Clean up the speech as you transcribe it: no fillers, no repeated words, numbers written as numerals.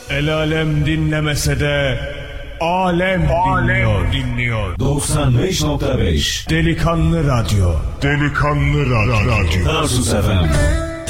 El alem dinlemese de alem dinliyor. 95.5 Delikanlı Radyo. Tarsus FM.